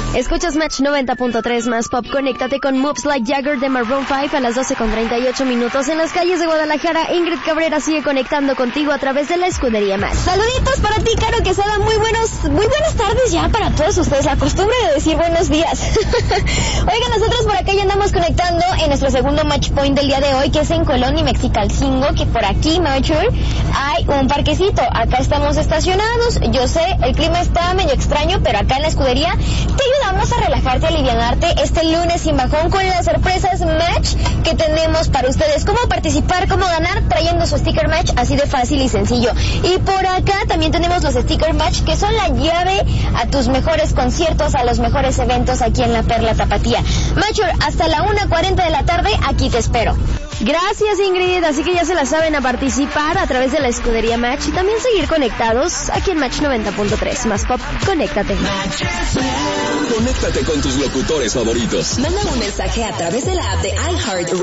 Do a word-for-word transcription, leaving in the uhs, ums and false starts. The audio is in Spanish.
Escuchas Match noventa punto tres más pop. Conéctate con Moves Like Jagger de Maroon cinco a las doce con treinta y ocho minutos en las calles de Guadalajara. Ingrid Cabrera sigue conectando contigo a través de la escudería Match. Saluditos para ti, Caro Quesada. Muy buenos, muy buenas tardes ya para todos ustedes. La costumbre de decir buenos días. Oigan, nosotros por acá ya andamos conectando en nuestro segundo match point del día de hoy, que es en Colón y Mexicalcingo, que por aquí, Mature, hay un parquecito. Acá estamos estacionados. Yo sé, el clima está medio extraño, pero acá en la escudería te ayudamos a relajarte, a alivianarte este lunes sin bajón con las sorpresas match que tenemos para ustedes. Cómo participar, cómo ganar, trayendo su sticker match así de fácil y sencillo. Y por acá también tenemos los sticker match, que son la llave a tus mejores conciertos, a los mejores eventos aquí en la Perla Tapatía. Mature, hasta la una cuarenta de la tarde, aquí te espero. Gracias, Ingrid. Así que ya se la saben, a participar a través de la escudería Match y también seguir conectados aquí en Match noventa punto tres más pop. Conéctate. Conéctate con tus locutores favoritos. Manda un mensaje a través de la app de iHeart